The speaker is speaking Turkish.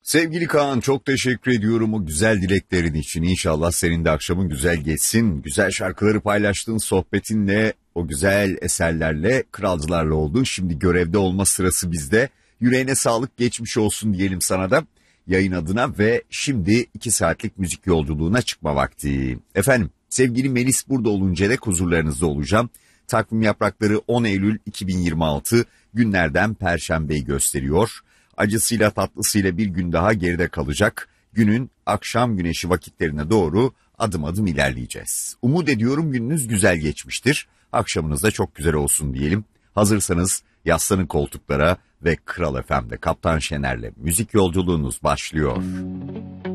Sevgili Kaan, çok teşekkür ediyorum o güzel dileklerin için. İnşallah senin de akşamın güzel geçsin. Güzel şarkıları paylaştığın sohbetinle, o güzel eserlerle, kralcılarla oldun. Şimdi görevde olma sırası bizde. Yüreğine sağlık, geçmiş olsun diyelim sana da yayın adına ve şimdi 2 saatlik müzik yolculuğuna çıkma vakti. Efendim, sevgili Melis burada olunca da huzurlarınızda olacağım. Takvim yaprakları 10 Eylül 2026 günlerden Perşembeyi gösteriyor. Acısıyla tatlısıyla bir gün daha geride kalacak. Günün akşam güneşi vakitlerine doğru adım adım ilerleyeceğiz. Umut ediyorum gününüz güzel geçmiştir. Akşamınız da çok güzel olsun diyelim. Hazırsanız yaslanın koltuklara ve Kral FM'de Kaptan Şener'le müzik yolculuğunuz başlıyor.